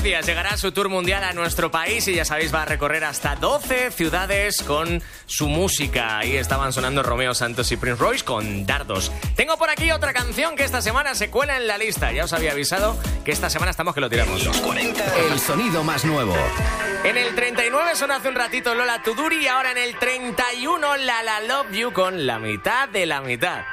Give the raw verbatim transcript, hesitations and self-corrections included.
diez días llegará su tour mundial a nuestro país y ya sabéis, va a recorrer hasta doce ciudades con su música. Ahí estaban sonando Romeo Santos y Prince Royce con Dardos. Tengo por aquí otra canción que esta semana se cuela en la lista. Ya os había avisado que esta semana estamos que lo tiramos. Los cuarenta, el sonido más nuevo. En el treinta y nueve sonó hace un ratito Lola Tuduri y ahora en el treinta y uno La La Love You con La Mitad de la Mitad.